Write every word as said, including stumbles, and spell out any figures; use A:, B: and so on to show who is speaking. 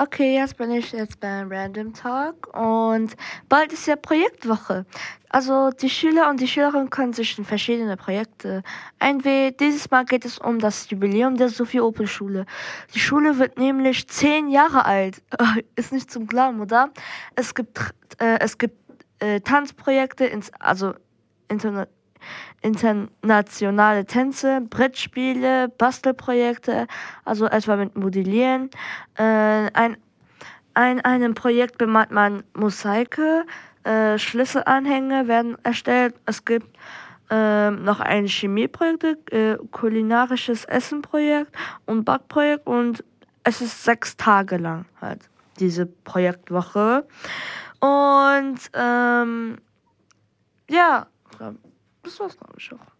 A: Okay, jetzt bin ich jetzt beim Random Talk und bald ist ja Projektwoche. Also die Schüler und die Schülerinnen können sich in verschiedene Projekte einwählen. Dieses Mal geht es um das Jubiläum der Sophie-Opel-Schule. Die Schule wird nämlich zehn Jahre alt. Ist nicht zum Glauben, oder? Es gibt, äh, es gibt äh, Tanzprojekte, ins, also interna internationale Tänze, Brettspiele, Bastelprojekte, also etwa mit Modellieren. Äh, ein, ein einem Projekt bemalt man Mosaike, äh, Schlüsselanhänge werden erstellt. Es gibt äh, noch ein Chemieprojekt, äh, kulinarisches Essenprojekt und Backprojekt und es ist sechs Tage lang halt diese Projektwoche. Und ähm, ja, das war's glaube ich auch.